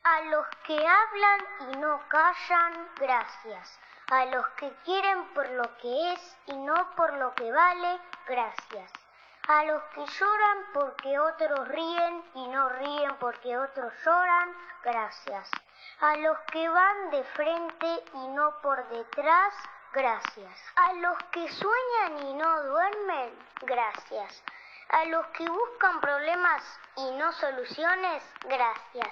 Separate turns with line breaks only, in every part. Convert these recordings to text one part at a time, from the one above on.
A los que hablan y no callan, gracias. A los que quieren por lo que es y no por lo que vale, gracias. A los que lloran porque otros ríen y no ríen porque otros lloran, gracias. A los que van de frente y no por detrás, gracias. A los que sueñan y no duermen, gracias. A los que buscan problemas y no soluciones, gracias.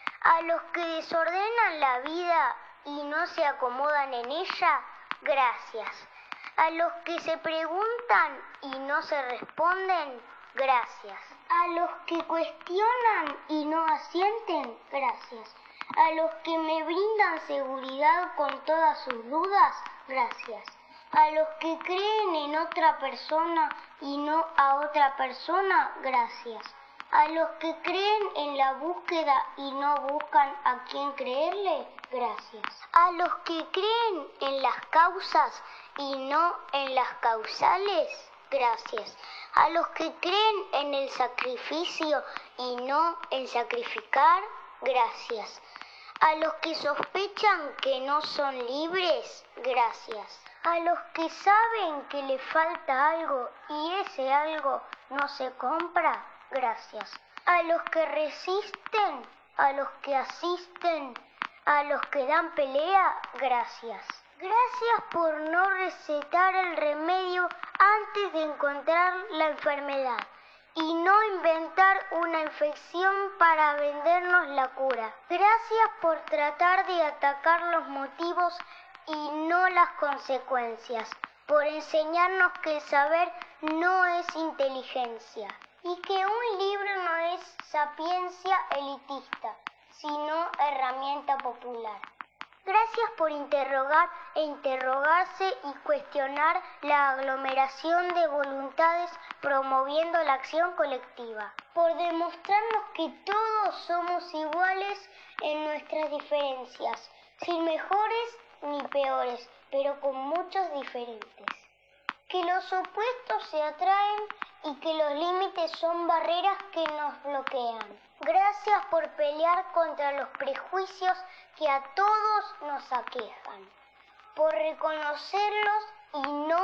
A los que desordenan la vida y no se acomodan en ella, gracias. A los que se preguntan y no se responden, gracias. A los que cuestionan y no asienten, gracias. A los que me brindan seguridad con todas sus dudas, gracias. A los que creen en otra persona y no a otra persona, gracias. A los que creen en la búsqueda y no buscan a quién creerle, gracias. A los que creen en las causas y no en las causales, gracias. A los que creen en el sacrificio y no en sacrificar, gracias. A los que sospechan que no son libres, gracias. A los que saben que le falta algo y ese algo no se compra, gracias. A los que resisten, a los que asisten, a los que dan pelea, gracias. Gracias por no recetar el remedio antes de encontrar la enfermedad y no inventar una infección para vendernos la cura. Gracias por tratar de atacar los motivos y no las consecuencias, por enseñarnos que el saber no es inteligencia y que un libro no es sapiencia elitista, sino herramienta popular. Gracias por interrogar e interrogarse y cuestionar la aglomeración de voluntades promoviendo la acción colectiva, por demostrarnos que todos somos iguales en nuestras diferencias, sin mejores ni peores, pero con muchos diferentes. Que los opuestos se atraen y que los límites son barreras que nos bloquean. Gracias por pelear contra los prejuicios que a todos nos aquejan, por reconocerlos y no